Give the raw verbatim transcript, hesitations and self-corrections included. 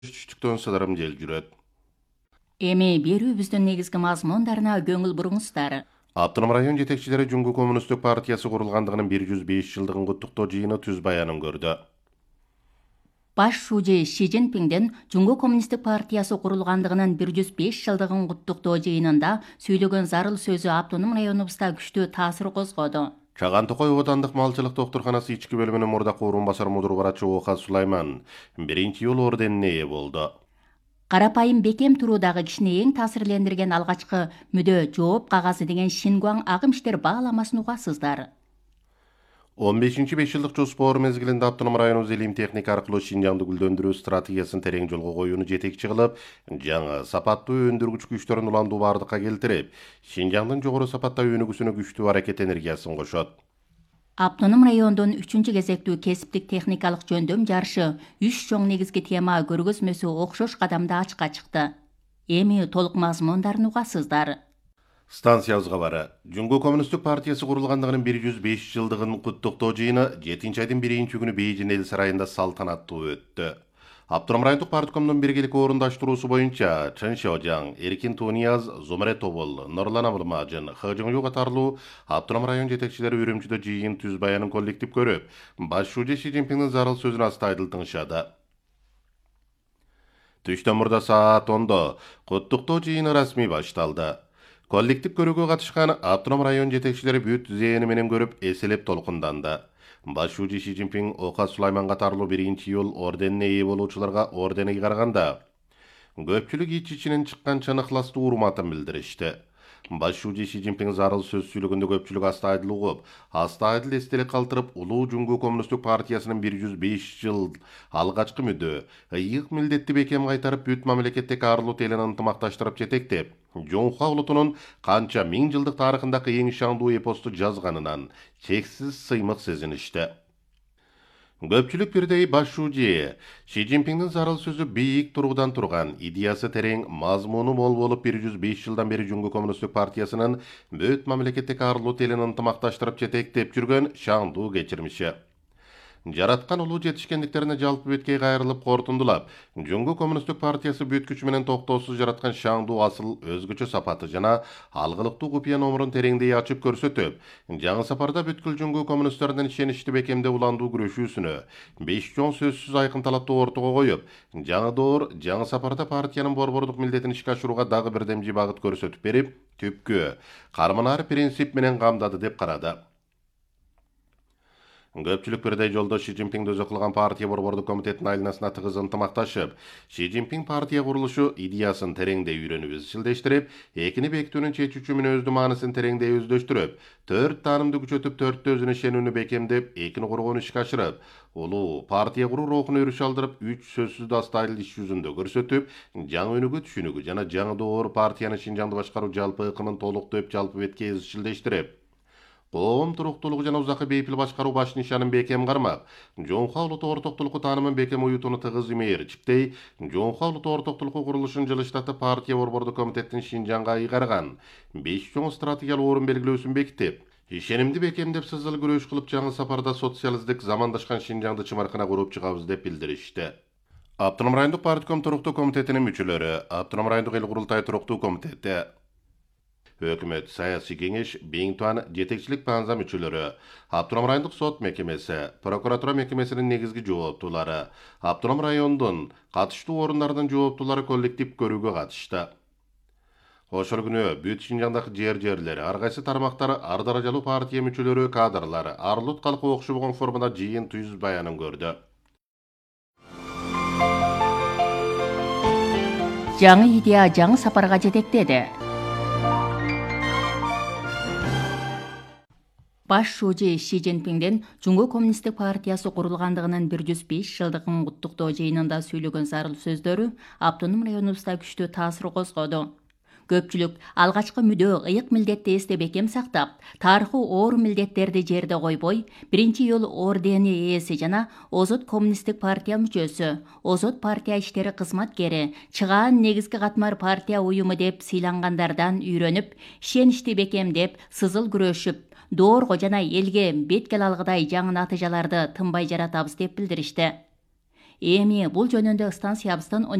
түштүктөн сыдырым жел жүрөт. Эми берүүбүздүн негизги мазмундарына көңүл буруңуздар. Автоном район жетекчилери Жуңгу Коммунисттик партиясы курулгандыгынын бир жүз беш жылдыгын куттуктоо жыйыны түз баянын көрдү. Баш шужи Ши Цзиньпиңдин Жуңгу Коммунисттик партиясы курулгандыгынын бир жүз беш жылдыгын куттуктоо жыйынында сүйлөгөн зарыл сөзү автоном районубузда күчтүү таасир козгоду. Чаган Токой оодандык малчылык доктурканасы ички бөлүмүнүн мурдакы орун басар мудур барачы Ока Сулайман биринчи жыл орденине ээ болду. Карапайым бекем туруудагы кишини эң таасирлендирген алгачкы мүдө жооп кагазы деген Шингуаң агым иштер бааламасын угасыздар. он бешинчи беш жылдык жоспор мезгилинде автоном районубуз илим техника аркылуу Шинжаңды гүлдөндүрүү стратегиясын терең жолго коюуну жетекчи кылып, жаңы сапаттуу өндүргүч күчтөрүн уландуу бардыкка келтирип, Шинжаңдын жогору сапаттагы өнүгүүсүнө күчтүү аракет энергиясын кошот. Автоном райондун үчүнчү кезектүү кесиптик техникалык жөндөм жарышы үч чоң негизги тема көргөзмөсү окшош кадамда ачыкка чыкты. Эми толук мазмундарын угасыздар. Станциябызга бары. Жуңгу Коммунисттик партиясы курулгандыгынын бир жүз беш жылдыгын куттуктоо жыйыны жетинчи айдын биринчи күнү Бейжин эл сарайында салтанаттуу өттү. Автоном райондук парткомдун биргелик орундаштыруусу боюнча Чын Шожаң, Эркин Тунияз, Зумре Тобол, Нурлан Абылмажын, Хыжыңжу катарлуу автоном район жетекчилери Үрүмчүдө жыйын түз баянын коллектив көрүп, баш шужи Ши Цзиньпиңдин зарыл сөзүн астайдыл тыңшады. Түштөн мурда саат ондо куттуктоо жыйыны расмий башталды. Коллектив көрүүгө катышкан автоном район жетекчилери бүт зээни менен көрүп, эселеп толкунданды. Баш шужи Ши Цзиньпиң Ока Сулайман катарлуу биринчи жыл орденине ээ болуучуларга ордени караганда, көпчүлүк ич-ичинен чыккан чыныкластуу урматын билдиришти. Баш шужи Ши Цзиньпиң зарыл сөз сүйлөгөндө көпчүлүк астайдыл угуп, астайдыл эстелик калтырып, улуу Жуңгу Коммунисттик партиясынын бир жүз беш жыл алгачкы мүдө, ыйык милдетти бекем кайтарып, бүт мамлекеттеги арлут элин ынтымакташтырып жетектеп, Жоңхуа улутунун канча миң жылдык тарыхындагы эң шаңдуу эпосту жазганынан чексиз сыймык сезиништи. Көпчүлүк бирдей баш шужи Ши Цзиньпиңдин зарыл сөзү бийик тургудан турган, идеясы терең, мазмуну мол болуп, бир жүз беш жылдан бери Жуңгу Коммунисттик партиясынын бүт мамлекеттеги арлуу элин ынтымакташтырып жетектеп жүргөн шаңдуу кечирмиши. Жараткан улуу жетишкендиктерине жалпы беткей кайрылып кортундулап, Жуңгу Коммунисттик партиясы бүт күчү менен токтоосуз жараткан шаңдуу асыл өзгөчө сапаты жана алгылыктуу купуя номурун тереңдей ачып көрсөтүп, жаңы сапарда бүткүл Жуңгу коммунисттердин ишеничти бекемде уландуу күрөшүүсүнө беш чоң сөзсүз айкын талапты ортого коюп, жаңы доор жаңы сапарда партиянын борбордук милдетин ишке ашырууга дагы бирдемчи багыт көрсөтүп берип, түпкү карманар принцип менен камдады деп карады. Көпчүлүк бирдей жолдо Ши Цзиньпиң өзү кылган партия борбордук комитеттин айланасына тыгыз ынтымакташып, Ши Цзиньпиң партия курулушу идеясын тереңдей үйрөнүп изчилдештирип, экини бекитүүнүн чечүүчү мүнөздүү маанысын тереңдей өздөштүрүп, төрт таанымды күчөтүп, төрттө өзүнө ишенүүнү бекемдеп, экини коргоону ишке ашырып, улуу партия куруу рухуна өрүш алдырып, үч сөзсүздү астайдыл иш жүзүндө көрсөтүп, жаңы өнүгүү түшүнүгү жана жаңы доор партиянын Шинжаңды башкаруу жалпы ыкымын толуктоп, жалпы бетке изчилдештирип, коом туруктуулугу жана узакы бейпил башкаруу баш нишанын бекем кармак, Жоңхуа улуттук ортоктулуку таанымын бекем уютууну тыгыз имээрчиктей, Жоңхуа улуттук ортоктулуку курулушун жылыштатып, партия борбордук комитеттин Шинжаңга ыйгарган беш чоң стратегиялык орун белгилөөсүн бекитип, ишенимди бекемдеп сызыл күрөш кылып, жаңы сапарда социалисттик замандашкан Шинжаңды чымаркына куруп чыгабыз деп билдиришти. Автоном райондук партком туруктуу комитетинин мүчөлөрү, Автоном райондук эл курултай туруктуу комитети, Өкмөт саясий кеңеш, Бейин Туан жетекчилик баанза мүчөлөрү, Автоном райондук сот мекемеси, прокуратура мекемесинин негизги жооптуулары, Автоном райондун катыштуу орундарынын жооптуулары коллектив көрүүгө катышты. Ошол күнү бүт Шинжаңдагы жер-жерлери, ар кайсы тармактары, ар даражалуу партия мүчөлөрү, кадрлары, арлут калкы окшобогон формада жыйын түз баянын көрдү. Жаңы идея жаңы сапарга жетектеди. Баш шужи Ши Цзиньпиңдин Жуңгу Коммунисттик партиясы курулгандыгынын бир жүз беш жылдыгын куттуктоо жыйынында сүйлөгөн зарыл сөздөрү автоном районубузда күчтүү таасир козгоду. Көпчүлүк алгачкы мүдө ыйык милдетти эсте бекем сактап, тарыхый оор милдеттерди жерде койбой, биринчи жыл ордени ээси жана Озот коммунисттик партия мүчөсү, Озот партия иштери кызматкери, чыгаан негизги катмар партия уюму деп сыйлангандардан үйрөнүп, ишеничти бекемдеп, сызыл күрөшүп, доорго жана элге беткел алгыдай жаңы натыйжаларды тынбай жаратабыз деп билдиришти. эми бул жөнүндө станциябыздын